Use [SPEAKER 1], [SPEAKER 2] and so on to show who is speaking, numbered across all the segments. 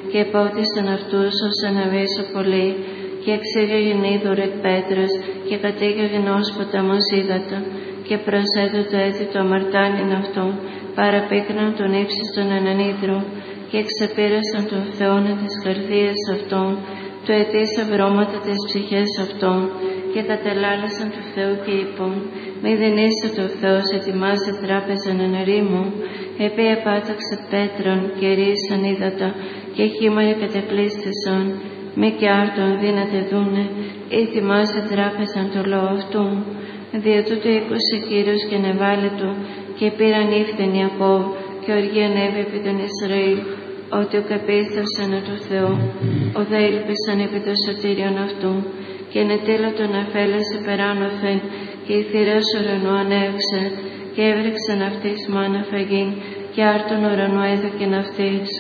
[SPEAKER 1] και επότισαν αυτούς ως αναβήσω πολύ, και εξήγαγεν είδωρ εκ πέτρας, και κατήγαγεν ως ποταμός ύδατα, και προσέδω το έθι το αμαρτάνιν αυτόν, παραπίκραν τον ύψιστον έναν ύδρο, και εξεπήρασαν τον Θεόν εν τις καρδίες αυτών, του αιτήσα βρώματα τις ψυχές αυτών, και κατελάλησαν του Θεού και είπαν, μη δινήστε το Θεός ετοιμάσε τράπεζαν εν ερήμου, επί επάταξε πέτραν και ρίσαν ύδατα, και χήμαροι κατεκλείστησαν, μη και άρτον δύναται δούνε, ή θυμάσαι τράπεζαν το λόγο αυτού. Δια τούτο ήκουσε Κύριος και νεβάλε του, και πήραν ύφθεν Ιακώβ, και οργή ανέβη επί τον Ισραήλ, ότι ο καπίστευσαν του Θεού, ο δε ήλπισαν επί το σωτήριον αυτού, και νετήλω τον αφέλεσε περάνωθεν, και η θηρός ουρανού ανέβησε, και έβρεξαν αυτής μάνα φαγήν, και άρτον ουρανού έδωκεν αυτής.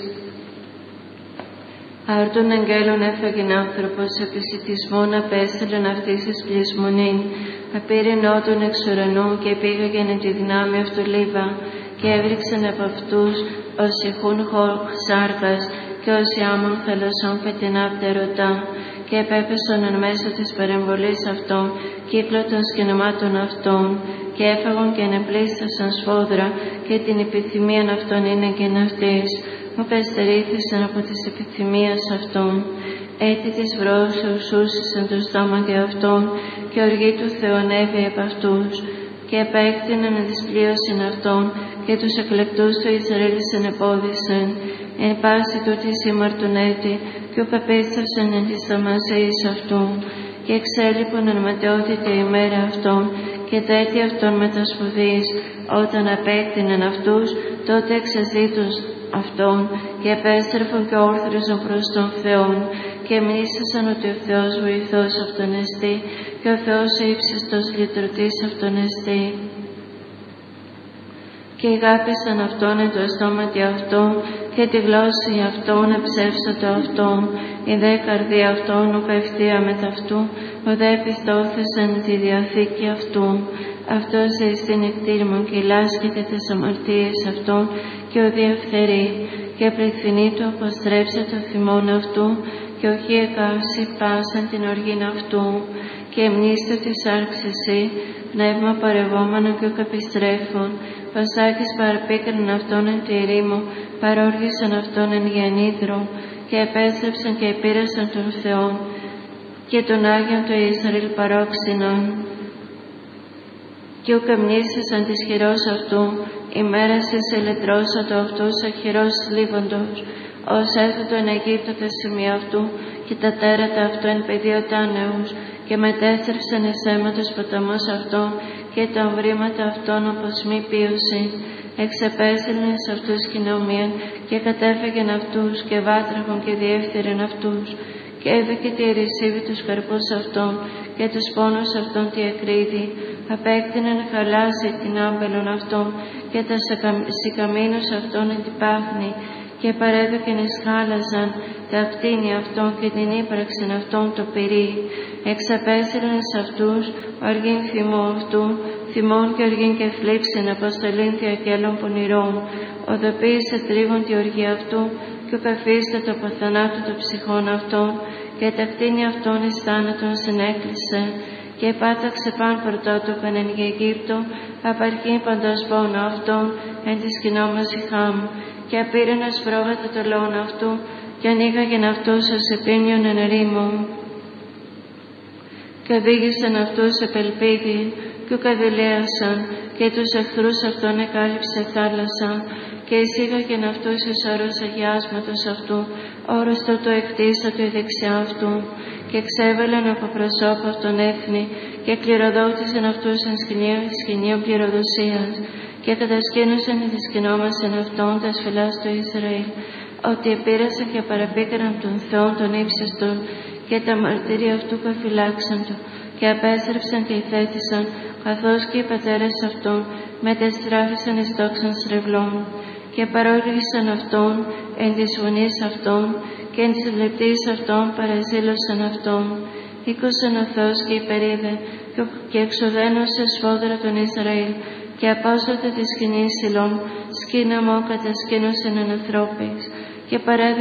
[SPEAKER 1] Άρτον αγγέλων έφαγεν άνθρωπος, επισιτισμόν απέστειλεν αυτής εις πλεισμονήν, απήρεν ότον εξ ουρανού, και πήγαγεν εν τη δυνάμει αυτού λίβα, και έβρεξαν από αυτούς ως ηχούν σάρκας, και ως άμμον θαλασσών φετινά πτερωτά, και επέπεσαν εν μέσω της παρεμβολής αυτών, κύκλο των σκηνωμάτων αυτών, και έφαγον και ενεπλήστασαν σφόδρα, και την επιθυμίαν αυτών είναι και αυτής, που πεστερήθησαν από τις επιθυμίες αυτών. Έτη της βρόσεως ούσησαν το στόματι αυτών, και οργή του Θεού ανέβη επ' αυτούς, και επέκτηναν της πλοίωσιν αυτών, και τους εκλεκτούς του Ισραήλ συνεπόδισαν, εν πάση τούτη σήμαρτον έτη, και ουκαπίστευσαν εν της θαυμασίας αυτού, και εξέλιπον εν ματαιότητα η μέρα αυτών, και τα έτη αυτών μετασπουδείς, όταν απέκτηναν αυτούς, τότε εξαζήτως αυτών, και επέστρεφον και όρθριζον προς τον Θεόν, και μνήσασαν ότι ο Θεός βοηθός αυτόν εστί, και ο Θεός ο ύψιστος λυτρωτής αυτόν εστί. Και αγάπησαν αυτόν εν το στόματι αυτόν, και τη γλώσσα αυτόν εψεύσατο αυτόν, η δε καρδία αυτόν ουκ ευθεία μεθ' αυτού, ο δε επιστόθησαν τη διαθήκη αυτού. Αυτός εστίν εκτήρημον και λάσκεται τις αμαρτίες αυτών, και ο διευθερεί, και πληθυνή του αποστρέψε το θυμόν αυτού, και οχι εκάψει πάσαν την οργήν αυτού, και εμνήστο της άρξεσι, πνεύμα παρευόμενο και ουκ επιστρέφων, πασάκης παραπίκραν αυτόν εν τη ερήμο, παρόργησαν αυτόν εν γεννίδρο, και επέστρεψαν και επήρασαν τον Θεόν, και τον Άγιον του Ισραήλ παρόξυνον. Και ουκ εμνήσισαν της χειρός αυτού, ημέρας εις ελετρώσατο αυτούς αχειρός σλίβοντος, ως έθετο εν Αιγύπτο τα σημεία αυτού, και τα τέρατα αυτού εν πεδίο τάνεους, και μετέστρεψαν εις αίματος ποταμός αυτών, και τα ομβρήματα αυτών όπως μη πίωση. Εξεπέστειλεν εις αυτούς κοινομίαν, και κατέφεγεν αυτούς, και βάτραχον και διεύθυρεν αυτούς, και έδωκε τη ερησίβη τους καρπούς αυτών, και τους πόνους αυτών τη ακρίδη. Απέκτηνεν χαλάσει την άμπελον αυτών, και τα σικαμίνους αυτών εν την πάχνη, και παρέδωκεν εις χάλαζαν τα κτίνη αυτών, και την ύπραξεν αυτών το πυρί. Εξαπέστειλεν εις αυτούς οργήν θυμό αυτού, θυμών και οργήν και θλίψην αποστολήν τη αγγέλων πονηρών. Οδοποίησε τρίγον τη οργή αυτού, και ουκαφίστατο από θανάτου των ψυχών αυτών, και τα κτίνη αυτών εις θάνατον συνέκλεισε. Και επάταξε παν πρωτότοκον εν Αιγύπτο, απαρχήν παντός πόνο αυτών, εν της κοινόμαση Χάμ, και απήρεν ασπρόγατα το λόγον αυτού, και ανοίγαγεν αυτούς ως επίμνιον εν ερήμων. Και οδήγησαν αυτούς επελπίδι, και ουκαδηλίασαν, και τους εχθρούς αυτών εκάλυψε θάλασσα, και εισήγαγεν αυτούς εις όρος αγιάσματος αυτού, όρος το εκτίσατο η δεξιά αυτού, και εξέβαλαν από προσώπου αυτών έθνη, και κληροδότησαν αυτούς εν σκηνίων πληροδοσίας, και κατασκήνωσαν εις σκηνόμασαν αυτών τα σφυλάς του Ισραήλ, ότι επήρασαν και παραπίκραν τον Θεό των ύψιστων, και τα μαρτύρια αυτού καφυλάξαν του, και απέστρεψαν και υθέτησαν, καθώς και οι πατέρες αυτών μετεστράφησαν εις δόξαν στρεβλών, και παρόργησαν αυτόν εν της φωνής αυτών, και εν της λεπτής αυτών παραζήλωσαν αυτόν. Ήκουσαν ο Θεός και υπερείδε, και εξοδένωσε σφόδρα τον Ισραήλ, και απόσωτε τη σκηνή Σιλών, σκήναμο κατασκήνωσεν εν ανθρώπης, και